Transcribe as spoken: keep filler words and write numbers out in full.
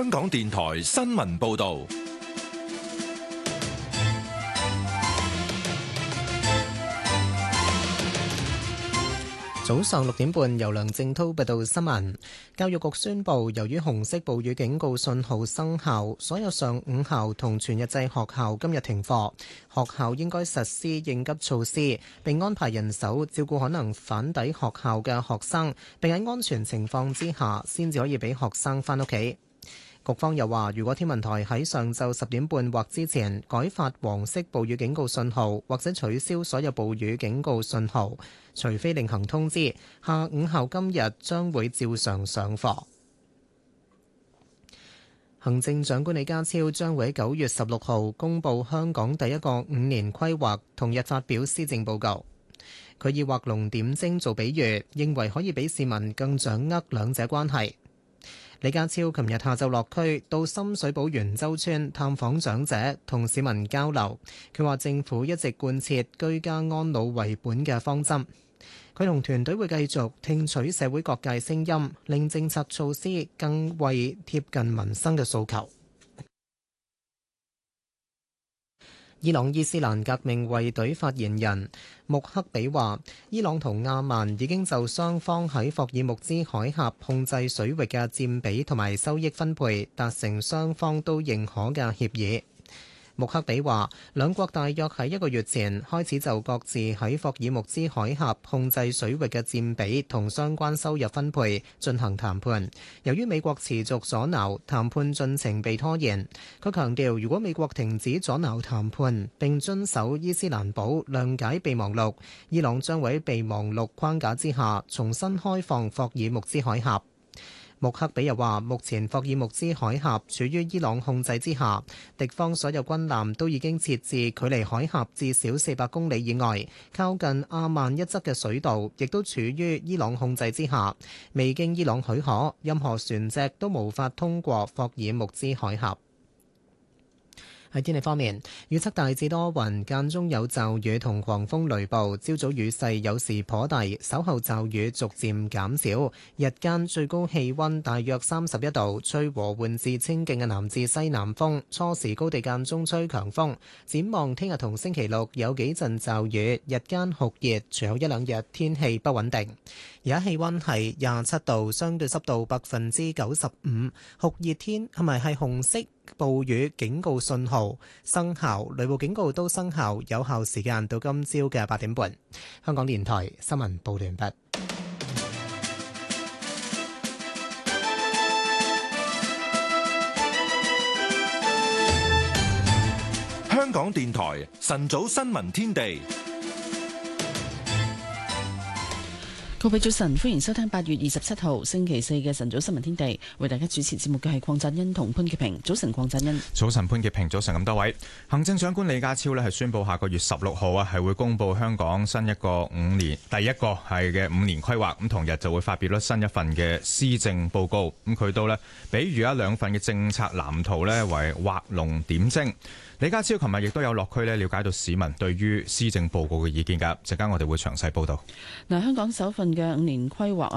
香港電台新聞報道。 早上六點半，由梁正濤報道新聞。教育局宣布，由於紅色暴雨警告信號生效，所有上午校同全日制學校今日停課。學校應該實施應急措施，並安排人手照顧可能返抵學校嘅學生，並喺安全情況之下，先至可以俾學生返屋企。局方又話，如果天文台喺上晝十點半或之前改發黃色暴雨警告信號，或者取消所有暴雨警告信號，除非另行通知，下午校今日將會照常上課。行政長官李家超將會喺九月十六號公布香港第一個五年規劃，同日發表施政報告。佢以畫龍點睛做比喻，認為可以俾市民更掌握兩者關係。李家超琴日下晝落區到深水埗元洲村探訪長者，同市民交流。佢話政府一直貫徹居家安老為本嘅方針。佢同團隊會繼續聽取社會各界聲音，令政策措施更為貼近民生嘅訴求。伊朗伊斯蘭革命衛隊發言人穆克比話，伊朗同阿曼已經就雙方喺霍爾木茲海峽控制水域嘅佔比同埋收益分配達成雙方都認可嘅協議。穆克比話，兩國大約喺一個月前開始就各自喺霍爾木茲海峽控制水域嘅佔比同相關收入分配進行談判。由於美國持續阻撓，談判進程被拖延。佢強調，如果美國停止阻撓談判並遵守伊斯蘭堡諒解備忘錄，伊朗將會喺備忘錄框架之下重新開放霍爾木茲海峽。穆克比又話，目前霍爾木茲海峽處於伊朗控制之下，敵方所有軍艦都已經設置距離海峽至少四百公里以外，靠近阿曼一側嘅水道亦都處於伊朗控制之下，未經伊朗許可，任何船隻都無法通過霍爾木茲海峽。喺天氣方面，預測大致多雲，間中有驟雨同狂風雷暴，朝早雨勢有時頗大，稍後驟雨逐漸減少。日間最高氣溫大約三十一度，吹和緩至清勁嘅南至西南風，初時高地間中吹強風。展望聽日同星期六有幾陣驟雨，日間酷熱，隨後一兩日天氣不穩定。而家氣溫係廿七度，相對濕度百分之九十五，酷熱天係咪係紅色暴雨警告信號生效，雷暴警告都生效，有效時間到今朝嘅八點半。香港電台新聞報道完畢。 香港電台晨早新聞天地。 各位早晨，歡迎收聽八月二十七號星期四嘅晨早新聞天地，為大家主持節目嘅係鄺振欣同潘潔平。早晨，鄺振欣。 早晨，潘潔平。早晨咁多位。行政長官李家超呢係宣布下個月十六號啊係會公布香港新一個五年第一個係嘅五年規劃，咁同日就會發表咗新一份嘅施政報告。咁佢都呢比喻一兩份嘅政策藍圖呢為畫龍點睛。李家超琴日亦都有落區呢了解到市民對於施政報告嘅意見㗎，陣間我哋會詳細報道。 嗱，香港首份嘅五年規劃